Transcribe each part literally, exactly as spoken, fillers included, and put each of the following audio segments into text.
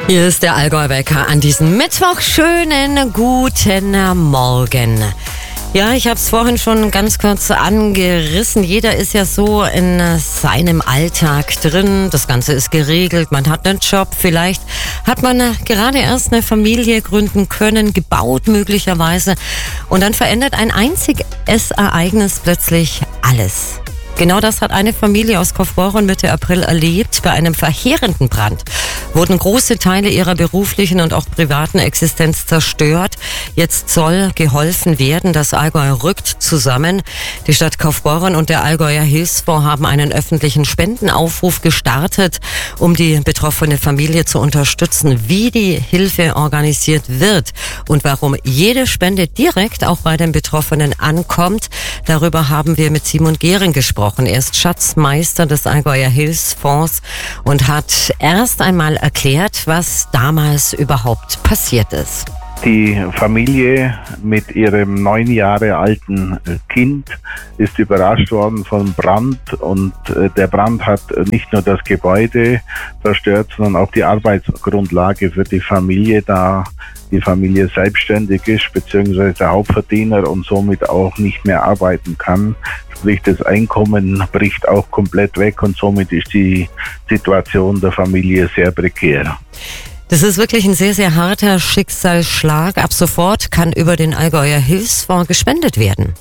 Hier ist der Allgäu-Wecker an diesem Mittwoch. Schönen guten Morgen. Ja, ich habe es vorhin schon ganz kurz angerissen. Jeder ist ja so in seinem Alltag drin. Das Ganze ist geregelt. Man hat einen Job. Vielleicht hat man gerade erst eine Familie gründen können, gebaut möglicherweise. Und dann verändert ein einziges Ereignis plötzlich alles. Genau das hat eine Familie aus Kaufbeuren Mitte April erlebt. Bei einem verheerenden Brand wurden große Teile ihrer beruflichen und auch privaten Existenz zerstört. Jetzt soll geholfen werden. Das Allgäu rückt zusammen. Die Stadt Kaufbeuren und der Allgäuer Hilfsfonds haben einen öffentlichen Spendenaufruf gestartet, um die betroffene Familie zu unterstützen. Wie die Hilfe organisiert wird und warum jede Spende direkt auch bei den Betroffenen ankommt, darüber haben wir mit Simon Gehring gesprochen. Er ist Schatzmeister des Allgäuer Hilfsfonds und hat erst einmal erklärt, was damals überhaupt passiert ist. Die Familie mit ihrem neun Jahre alten Kind ist überrascht worden vom Brand und der Brand hat nicht nur das Gebäude zerstört, sondern auch die Arbeitsgrundlage für die Familie, da die Familie selbstständig ist bzw. Hauptverdiener und somit auch nicht mehr arbeiten kann. Sprich, das Einkommen bricht auch komplett weg und somit ist die Situation der Familie sehr prekär. Das ist wirklich ein sehr, sehr harter Schicksalsschlag. Ab sofort kann über den Allgäuer Hilfsfonds gespendet werden.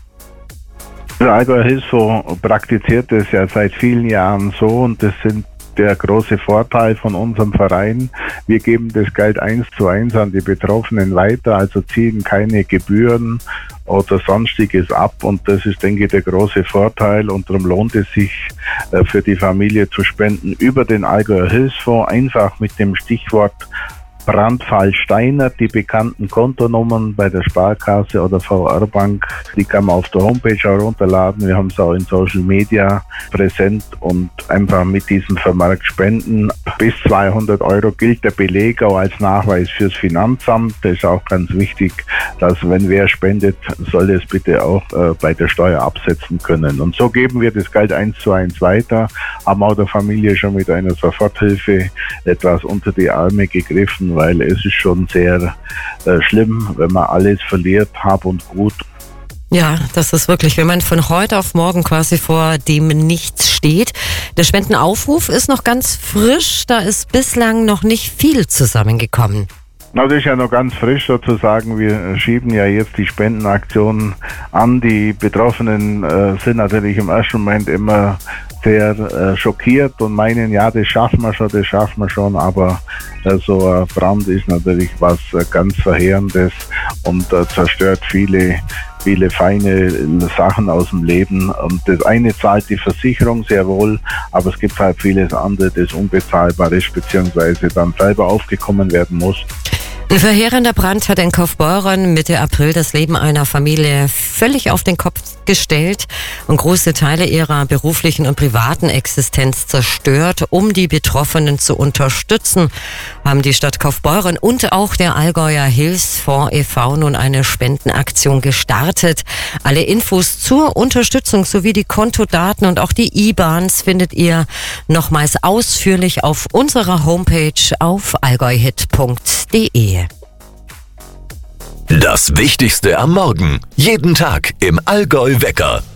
Der Allgäuer Hilfsfonds praktiziert es ja seit vielen Jahren so und das sind der große Vorteil von unserem Verein. Wir geben das Geld eins zu eins an die Betroffenen weiter, also ziehen keine Gebühren oder sonstiges ab und das ist, denke ich, der große Vorteil und darum lohnt es sich für die Familie zu spenden über den Allgäuer Hilfsfonds, einfach mit dem Stichwort Brandfall Steiner, die bekannten Kontonummern bei der Sparkasse oder V R-Bank, die kann man auf der Homepage auch runterladen. Wir haben es auch in Social Media präsent und einfach mit diesem Vermerk spenden. Bis zweihundert Euro gilt der Beleg auch als Nachweis fürs Finanzamt. Das ist auch ganz wichtig, dass wenn wer spendet, soll es bitte auch äh, bei der Steuer absetzen können. Und so geben wir das Geld eins zu eins weiter, haben auch der Familie schon mit einer Soforthilfe etwas unter die Arme gegriffen, weil es ist schon sehr äh, schlimm, wenn man alles verliert, Hab und Gut. Ja, das ist wirklich, wenn man von heute auf morgen quasi vor dem Nichts steht. Der Spendenaufruf ist noch ganz frisch, da ist bislang noch nicht viel zusammengekommen. Das ist ja noch ganz frisch sozusagen. Wir schieben ja jetzt die Spendenaktion an. Die Betroffenen äh, sind natürlich im ersten Moment immer sehr äh, schockiert und meinen, ja, das schaffen wir schon, das schaffen wir schon, aber äh, so ein Brand ist natürlich was äh, ganz Verheerendes und äh, zerstört viele viele feine Sachen aus dem Leben und das eine zahlt die Versicherung sehr wohl, aber es gibt halt vieles andere, das unbezahlbar ist, beziehungsweise dann selber aufgekommen werden muss. Ein verheerender Brand hat in Kaufbeuren Mitte April das Leben einer Familie völlig auf den Kopf gestellt und große Teile ihrer beruflichen und privaten Existenz zerstört. Um die Betroffenen zu unterstützen, haben die Stadt Kaufbeuren und auch der Allgäuer Hilfsfonds e V nun eine Spendenaktion gestartet. Alle Infos zur Unterstützung sowie die Kontodaten und auch die I B A Ns findet ihr nochmals ausführlich auf unserer Homepage auf allgäuhit punkt de. Das Wichtigste am Morgen. Jeden Tag im Allgäu-Wecker.